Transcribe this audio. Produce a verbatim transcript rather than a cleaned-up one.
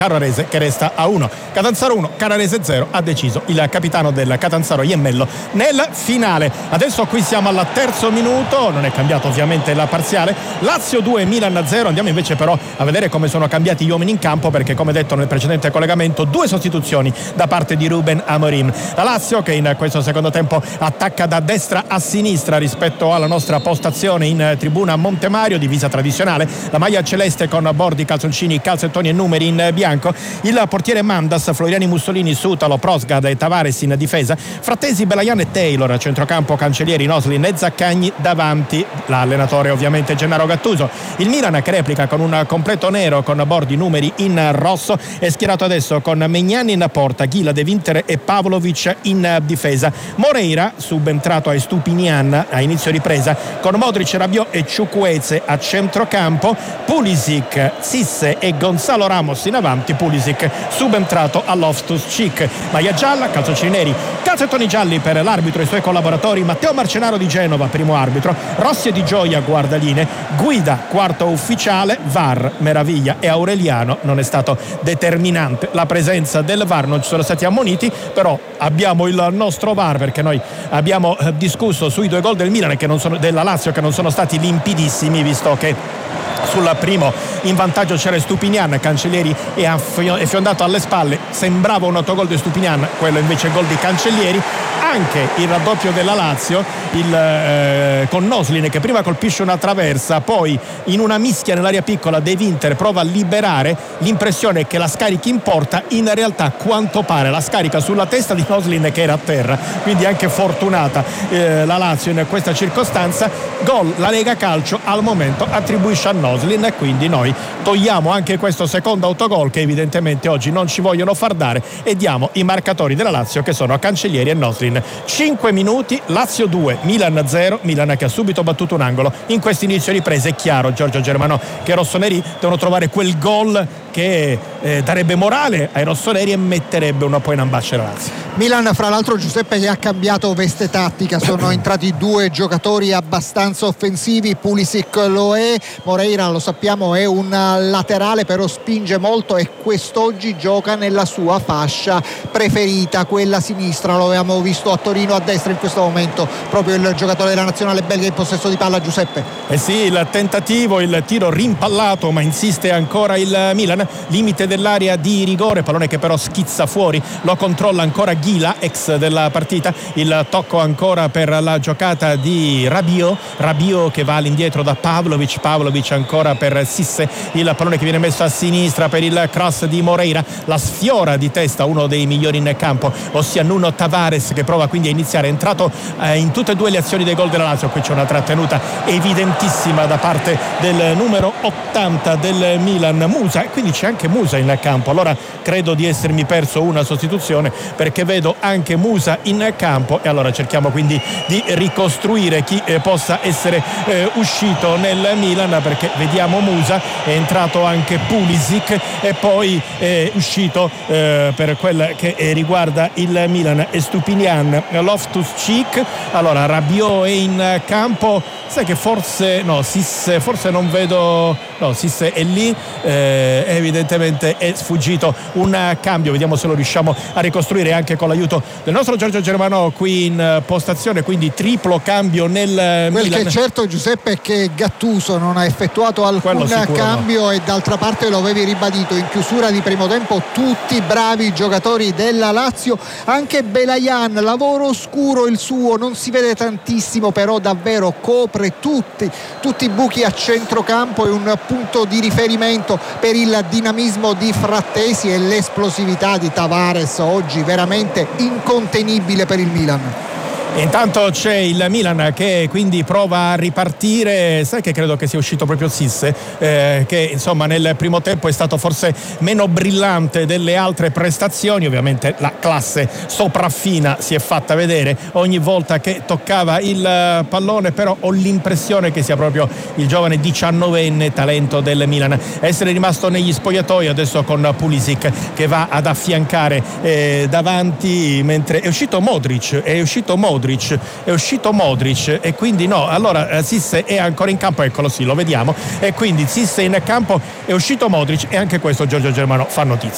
Carrarese che resta a uno. Catanzaro uno, Carrarese zero, ha deciso il capitano del Catanzaro Iemmello nel finale. Adesso qui siamo al terzo minuto, non è cambiato ovviamente la parziale. Lazio due, Milan zero. Andiamo invece però a vedere come sono cambiati gli uomini in campo, perché come detto nel precedente collegamento, due sostituzioni da parte di Ruben Amorim. La Lazio che in questo secondo tempo attacca da destra a sinistra rispetto alla nostra postazione in tribuna Montemario, divisa tradizionale, la maglia celeste con bordi, calzoncini, calzettoni e numeri in bianco. Il portiere Mandas, Floriani, Mussolini, Sutalo, Prosgad e Tavares in difesa, Frattesi, Belayan e Taylor a centrocampo, Cancellieri, Noslin e Zaccagni davanti, l'allenatore ovviamente Gennaro Gattuso. Il Milan che replica con un completo nero con bordi numeri in rosso, è schierato adesso con Magnani in porta, Ghila, De Winter e Pavlovic in difesa. Moreira subentrato a Stupinian a inizio ripresa con Modric, Rabiot e Chukwueze a centrocampo, Pulisic, Sisse e Gonzalo Ramos in avanti. Pulisic subentrato a Loftus-Cheek. Maglia gialla, calzoncini neri, calzettoni gialli per l'arbitro e i suoi collaboratori. Matteo Marcenaro di Genova, primo arbitro, Rossi e Di Gioia, guardaline, guida, quarto ufficiale, V A R, Meraviglia e Aureliano. Non è stato determinante la presenza del V A R, non ci sono stati ammoniti, però abbiamo il nostro V A R, perché noi abbiamo discusso sui due gol del Milan che non sono, della Lazio, che non sono stati limpidissimi, visto che sul primo in vantaggio c'era Stupinian, Cancellieri è fiondato alle spalle, sembrava un autogol di Stupinian, quello invece è gol di Cancellieri. Anche il raddoppio della Lazio, il, eh, con Noslin che prima colpisce una traversa, poi in una mischia nell'area piccola De Winter prova a liberare, l'impressione è che la scarichi in porta, in realtà quanto pare la scarica sulla testa di Noslin che era a terra, quindi anche fortunata eh, la Lazio in questa circostanza. Gol, la Lega Calcio al momento attribuisce a Noslin e quindi noi togliamo anche questo secondo autogol che evidentemente oggi non ci vogliono far dare e diamo i marcatori della Lazio che sono a Cancellieri e Noslin. cinque minuti, Lazio due, Milan zero. Milan che ha subito battuto un angolo in questo inizio ripresa. È chiaro, Giorgio Germano, che i rossoneri devono trovare quel gol che eh, darebbe morale ai rossoneri e metterebbe una poi in ambascia la Lazio. Milan, fra l'altro, Giuseppe, che ha cambiato veste tattica, sono entrati due giocatori abbastanza offensivi. Pulisic lo è, Moreira lo sappiamo è un laterale, però spinge molto e quest'oggi gioca nella sua fascia preferita, quella sinistra. Lo avevamo visto a Torino a destra, in questo momento proprio il giocatore della nazionale belga in possesso di palla. Giuseppe. Eh sì, il tentativo, il tiro rimpallato, ma insiste ancora il Milan, limite dell'area di rigore, pallone che però schizza fuori, lo controlla ancora Ghila, ex della partita. Il tocco ancora per la giocata di Rabiot, Rabiot che va all'indietro da Pavlovic, Pavlovic ancora per Sisse, il pallone che viene messo a sinistra per il cross di Moreira, la sfiora di testa uno dei migliori in campo, ossia Nuno Tavares, che prova quindi a iniziare, è entrato eh, in tutte e due le azioni dei gol della Lazio. Qui c'è una trattenuta evidentissima da parte del numero ottanta del Milan, Musa, e quindi c'è anche Musa in campo. Allora credo di essermi perso una sostituzione, perché vedo anche Musa in campo, e allora cerchiamo quindi di ricostruire chi eh, possa essere eh, uscito nel Milan, perché vediamo Musa, è entrato anche Pulisic e poi è uscito eh, per quel che riguarda il Milan e Stupinian, Loftus-Cheek. Allora Rabiot è in campo, sai che forse no, Sisse forse non vedo, no, Sisse è lì, eh, evidentemente è sfuggito un cambio, vediamo se lo riusciamo a ricostruire anche con l'aiuto del nostro Giorgio Germano qui in postazione, quindi triplo cambio nel Quel Milan. Che è certo, Giuseppe, è che Gattuso non ha effettuato alcun cambio, no. E d'altra parte lo avevi ribadito in chiusura di primo tempo, tutti bravi giocatori della Lazio, anche Belayan, lavoro scuro il suo, non si vede tantissimo, però davvero copre tutti tutti i buchi a centrocampo, è un punto di riferimento per il dinamismo di Frattesi e l'esplosività di Tavares, oggi veramente incontenibile per il Milan. Intanto c'è il Milan che quindi prova a ripartire. Sai che credo che sia uscito proprio Sisse, eh, che insomma nel primo tempo è stato forse meno brillante delle altre prestazioni. Ovviamente la classe sopraffina si è fatta vedere ogni volta che toccava il pallone, però ho l'impressione che sia proprio il giovane diciannovenne talento del Milan essere rimasto negli spogliatoi adesso, con Pulisic che va ad affiancare eh, davanti, mentre è uscito Modric è uscito Modric è uscito Modric e quindi no, allora Sisse è ancora in campo, eccolo, sì, lo vediamo, e quindi Sisse in campo, è uscito Modric, e anche questo Giorgio Germano fa notizia.